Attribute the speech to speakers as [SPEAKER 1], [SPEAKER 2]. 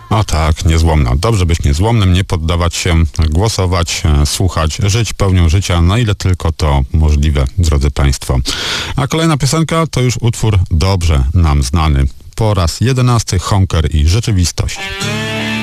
[SPEAKER 1] O tak, niezłomna. Dobrze być niezłomnym, nie poddawać się, głosować, słuchać, żyć pełnią życia, na ile tylko to możliwe, drodzy Państwo. A kolejna piosenka to już utwór dobrze nam znany. Po raz 11 Honker i Rzeczywistość.